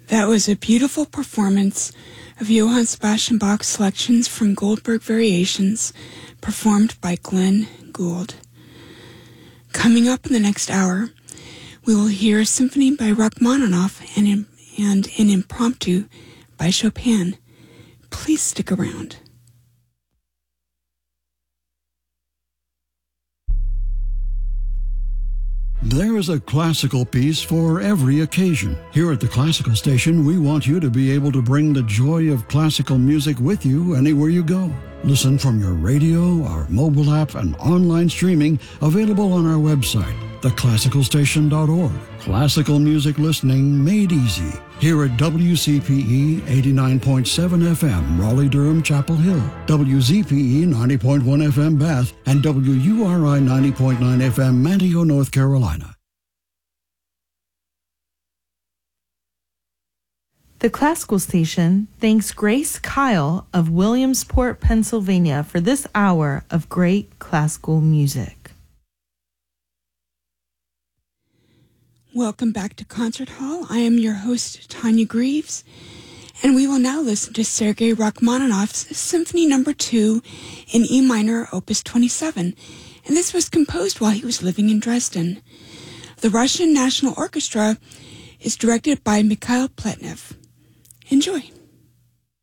That was a beautiful performance of Johann Sebastian Bach's selections from Goldberg Variations, performed by Glenn Gould. Coming up in the next hour, we will hear a symphony by Rachmaninoff and an impromptu by Chopin. Please stick around. There is a classical piece for every occasion. Here at the Classical Station, we want you to be able to bring the joy of classical music with you anywhere you go. Listen from your radio, our mobile app, and online streaming available on our website, theclassicalstation.org. Classical music listening made easy. Here at WCPE 89.7 FM, Raleigh-Durham, Chapel Hill, WZPE 90.1 FM, Bath, and WURI 90.9 FM, Manteo, North Carolina. The Classical Station thanks Grace Kyle of Williamsport, Pennsylvania for this hour of great classical music. Welcome back to Concert Hall. I am your host, Tanya Greaves, and we will now listen to Sergei Rachmaninoff's Symphony No. 2 in E minor, Opus 27, and this was composed while he was living in Dresden. The Russian National Orchestra is directed by Mikhail Pletnev. Enjoy.